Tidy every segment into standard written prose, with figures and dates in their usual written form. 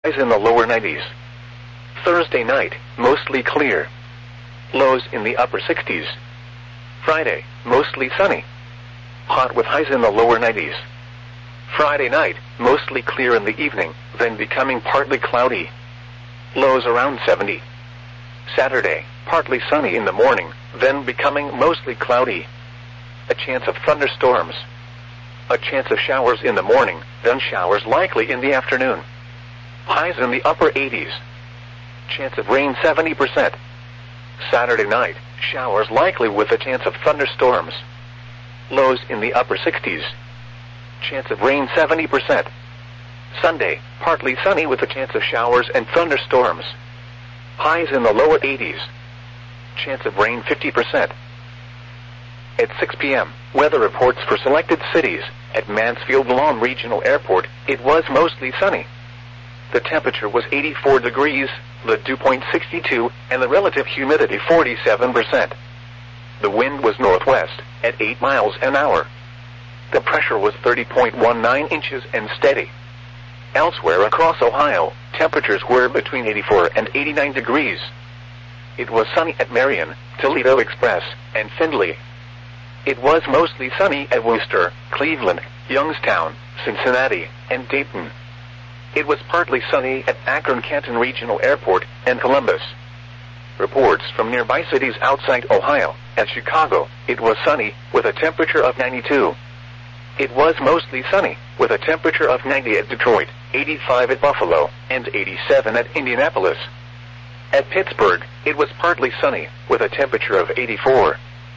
Highs in the lower 90s. Thursday night, mostly clear. Lows in the upper 60s. Friday, mostly sunny. Hot with highs in the lower 90s. Friday night, mostly clear in the evening, then becoming partly cloudy. Lows around 70. Saturday, partly sunny in the morning, then becoming mostly cloudy. A chance of thunderstorms. A chance of showers in the morning, then showers likely in the afternoon. Highs in the upper 80s. Chance of rain 70%. Saturday night, showers likely with a chance of thunderstorms. Lows in the upper 60s. Chance of rain 70%. Sunday, partly sunny with a chance of showers and thunderstorms. Highs in the lower 80s. Chance of rain 50%. At 6 p.m., weather reports for selected cities. At Mansfield Lawn Regional Airport, it was mostly sunny. The temperature was 84 degrees, the dew point 62, and the relative humidity 47%. The wind was northwest, at 8 miles an hour. The pressure was 30.19 inches and steady. Elsewhere across Ohio, temperatures were between 84 and 89 degrees. It was sunny at Marion, Toledo Express, and Findlay. It was mostly sunny at Worcester, Cleveland, Youngstown, Cincinnati, and Dayton. It was partly sunny at Akron-Canton Regional Airport and Columbus. Reports from nearby cities outside Ohio. At Chicago, it was sunny, with a temperature of 92. It was mostly sunny, with a temperature of 90 at Detroit, 85 at Buffalo, and 87 at Indianapolis. At Pittsburgh, it was partly sunny, with a temperature of 84.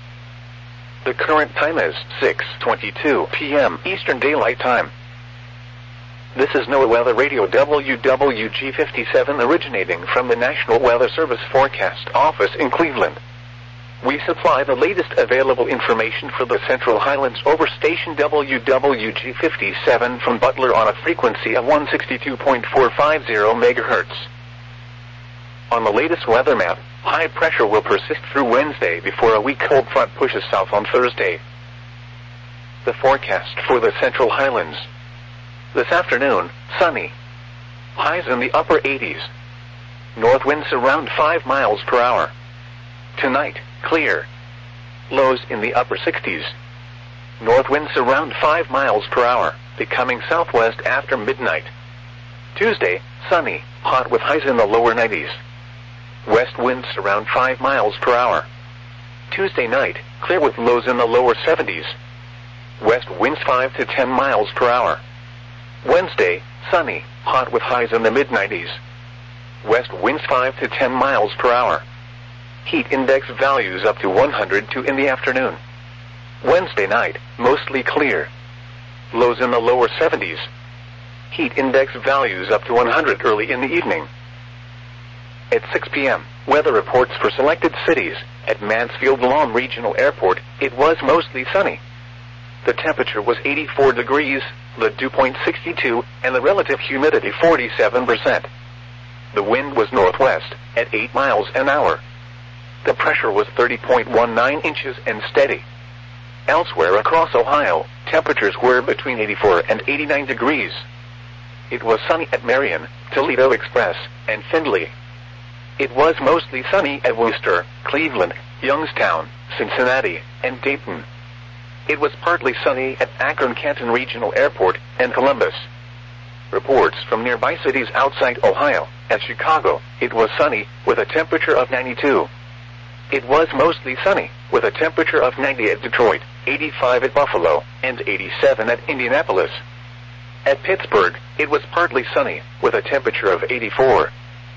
The current time is 6:22 p.m. Eastern Daylight Time. This is NOAA Weather Radio WWG57 originating from the National Weather Service Forecast Office in Cleveland. We supply the latest available information for the Central Highlands over station WWG57 from Butler on a frequency of 162.450 MHz. On the latest weather map, high pressure will persist through Wednesday before a weak cold front pushes south on Thursday. The forecast for the Central Highlands. This afternoon, sunny. Highs in the upper 80s. North winds around 5 miles per hour. Tonight, clear. Lows in the upper 60s. North winds around 5 miles per hour, becoming southwest after midnight. Tuesday, sunny, hot with highs in the lower 90s. West winds around 5 miles per hour. Tuesday night, clear with lows in the lower 70s. West winds 5 to 10 miles per hour. Wednesday, sunny, hot with highs in the mid-90s. West winds 5 to 10 miles per hour. Heat index values up to 102 in the afternoon. Wednesday night, mostly clear. Lows in the lower 70s. Heat index values up to 100 early in the evening. At 6 p.m., weather reports for selected cities. At Mansfield Lawn Regional Airport, it was mostly sunny. The temperature was 84 degrees, the dew point 62, and the relative humidity 47%. The wind was northwest, at 8 miles an hour. The pressure was 30.19 inches and steady. Elsewhere across Ohio, temperatures were between 84 and 89 degrees. It was sunny at Marion, Toledo Express, and Findlay. It was mostly sunny at Worcester, Cleveland, Youngstown, Cincinnati, and Dayton. It was partly sunny at Akron-Canton Regional Airport and Columbus. Reports from nearby cities outside Ohio. At Chicago, it was sunny, with a temperature of 92. It was mostly sunny, with a temperature of 90 at Detroit, 85 at Buffalo, and 87 at Indianapolis. At Pittsburgh, it was partly sunny, with a temperature of 84.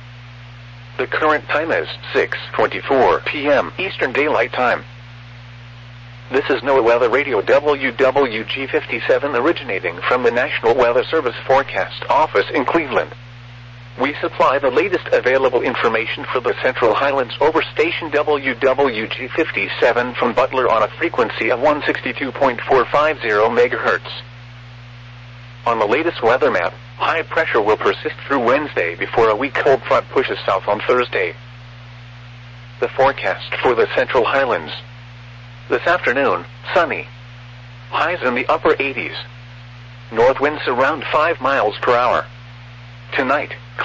The current time is 6:24 p.m. Eastern Daylight Time. This is NOAA Weather Radio WWG57 originating from the National Weather Service Forecast Office in Cleveland. We supply the latest available information for the Central Highlands over station WWG57 from Butler on a frequency of 162.450 MHz. On the latest weather map, high pressure will persist through Wednesday before a weak cold front pushes south on Thursday. The forecast for the Central Highlands. This afternoon, sunny. Highs in the upper 80s. North winds around 5 miles per hour. Tonight,